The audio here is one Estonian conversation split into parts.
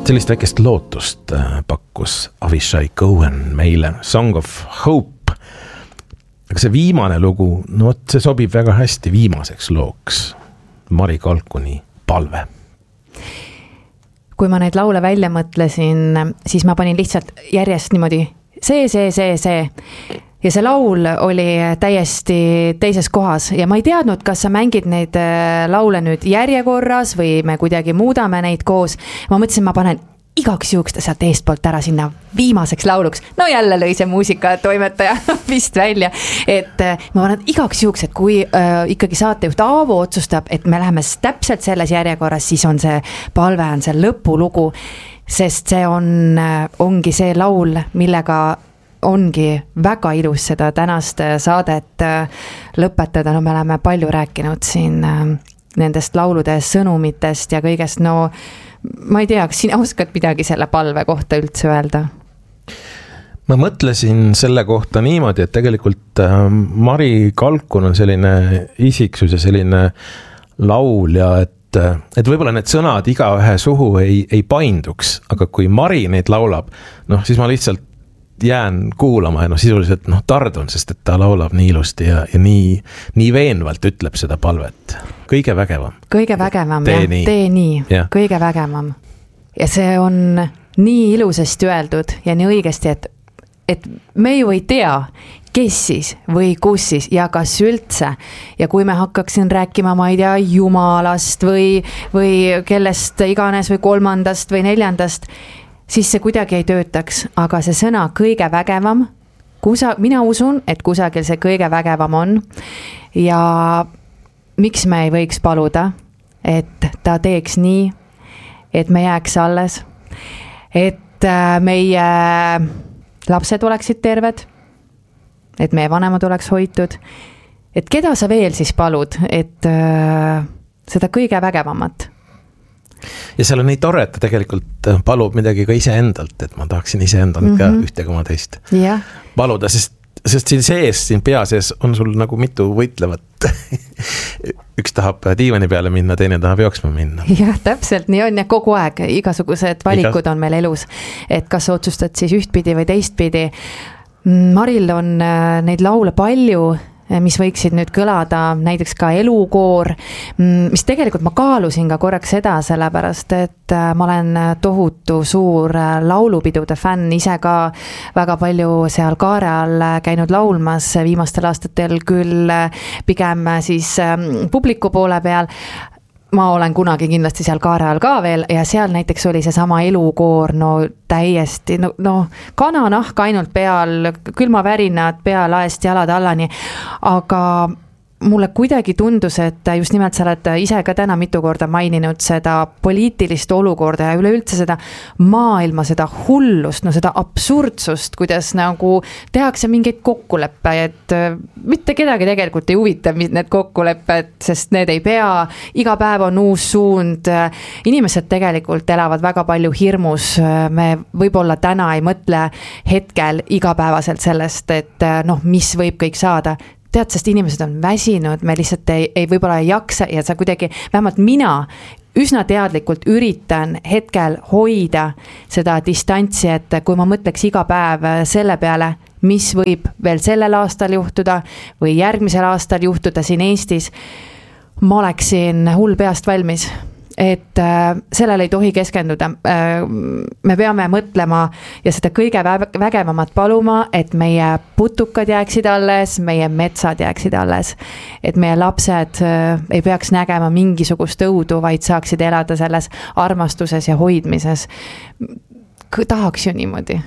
Sellist väikest lootust pakkus Avishai Cohen meile, Song of Hope. Aga see viimane lugu, no see sobib väga hästi viimaseks looks. Mari Kalkuni Palve. Kui ma neid laule välja mõtlesin, siis ma panin lihtsalt järjest niimoodi see. Ja see laul oli täiesti teises kohas ja ma ei teadnud, kas sa mängid neid laule nüüd järjekorras või me kuidagi muudame neid koos. Ma mõtlesin, ma panen igaks juhuks sealt eestpoolt ära sinna viimaseks lauluks. No jälle lõi see muusika toimetaja vist välja. Et ma panen igaks juhuks, et kui ikkagi saatejuht Aavo otsustab, et me läheme täpselt selles järjekorras, siis on see Palve on see lõpulugu, sest see ongi see laul, millega ongi väga ilus seda tänast saadet lõpetada. No me oleme palju rääkinud siin nendest lauludest, sõnumitest ja kõigest. No ma ei tea, kas sina oskad midagi selle Palve kohta üldse öelda? Ma mõtlesin selle kohta niimoodi, et tegelikult Mari Kalkun on selline isiksus ja selline laulja, et võib-olla need sõnad igaühe suhu ei painduks, aga kui Mari neid laulab, siis ma lihtsalt jään kuulama ja sisuliselt tardun, sest et ta laulab nii ilusti ja nii veenvalt ütleb seda palvet. Kõige vägevam. Kõige vägevam, tee nii. Kõige vägevam. Ja see on nii ilusasti öeldud ja nii õigesti, et me ju ei tea, kes siis või kus siis ja kas üldse. Ja kui me hakkaksin rääkima, ma ei tea, Jumalast või kellest iganes või kolmandast või neljandast, siis see kuidagi ei töötaks, aga see sõna kõige vägevam, mina usun, et kusagil see kõige vägevam on ja miks me ei võiks paluda, et ta teeks nii, et me jääks alles, et meie lapsed oleksid terved, et meie vanemad oleks hoitud, et keda sa veel siis palud, et seda kõige vägevamat. Ja seal on nii tore, et ta tegelikult palub midagi ka iseendalt, et ma tahaksin iseendalt ka ühtega oma teist paluda, sest siin pea sees on sul nagu mitu võitlevat. Üks tahab diivani peale minna, teine tahab jooksma minna. Jah, täpselt nii on ja kogu aeg igasugused valikud on meil elus, et kas otsustad siis ühtpidi või teistpidi. Maril on neid laule palju, mis võiksid nüüd kõlada, näiteks ka Elukoor, mis tegelikult ma kaalusin ka korraks seda, sellepärast, et ma olen tohutu suur laulupidude fänn, ise ka väga palju seal kaare all käinud laulmas viimastel aastatel küll pigem siis publiku poole peal. Ma olen kunagi kindlasti seal kaare all ka veel ja seal näiteks oli see sama Elukoor, täiesti, kananahk ainult peal, külmavärinad pea laest jalad allani, aga mulle kuidagi tundus, et just nimelt sa oled ise ka täna mitu korda maininud seda poliitilist olukorda ja üleüldse seda maailma, seda hullust, seda absurdsust, kuidas nagu tehakse mingeid kokkuleppe, et mitte kedagi tegelikult ei huvita need kokkulepped, sest need ei pea, iga päev on uus suund, inimesed tegelikult elavad väga palju hirmus, me võib-olla täna ei mõtle hetkel igapäevaselt sellest, et mis võib kõik saada, tead, sest inimesed on väsinud, me lihtsalt ei võib-olla ei jaksa ja sa kuidagi, vähemalt mina üsna teadlikult üritan hetkel hoida seda distantsi, et kui ma mõtleks iga päev selle peale, mis võib veel sellel aastal juhtuda või järgmisel aastal juhtuda siin Eestis, ma oleksin hull peast valmis. Et sellele ei tohi keskenduda. Me peame mõtlema ja seda kõige vägevamat paluma, et meie putukad jääksid alles, meie metsad jääksid alles. Et meie lapsed ei peaks nägema mingisugust õudu, vaid saaksid elada selles armastuses ja hoidmises. Tahaks ju niimoodi.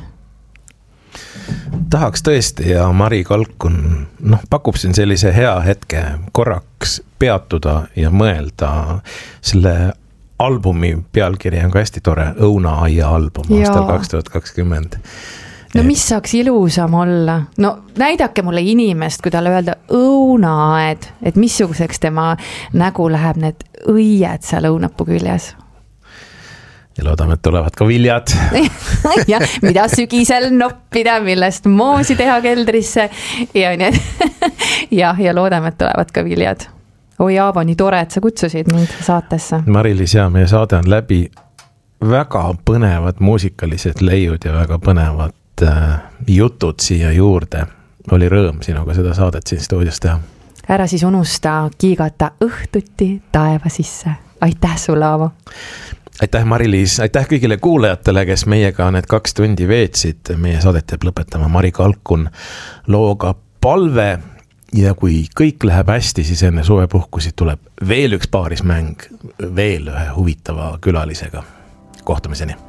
Tahaks tõesti ja Mari Kalkun pakub siin sellise hea hetke korraks peatuda ja mõelda. Selle albumi pealkiri on ka hästi tore, Õunaaia album aastal 2020. Mis saaks ilusam olla? Näidake mulle inimest, kui talle öelda õunaaed, et missuguseks tema nägu läheb need õied seal õunapuu küljes. Ja loodame, et tulevad ka viljad. Ja mida sügisel noppida, millest moosi teha keldrisse. Ja loodame, et tulevad ka viljad. Oi, Aavo, nii tore, et sa kutsusid mind saatesse. Mari-Liis, meie saade on läbi. väga põnevad muusikalised leiud ja väga põnevad jutud siia juurde. Oli rõõm sinuga seda saadet siin stuudios teha. Ära siis unusta kiigata õhtuti taeva sisse. Aitäh sulle, Aavo! Aitäh, Mari-Liis! Aitäh kõigile kuulajatele, kes meiega need 2 tundi veetsid. Meie saadet jääb lõpetama Mari Kalkun looga Palve. Ja kui kõik läheb hästi, siis enne suvepuhkusi tuleb veel üks paarismäng veel ühe huvitava külalisega. Kohtumiseni!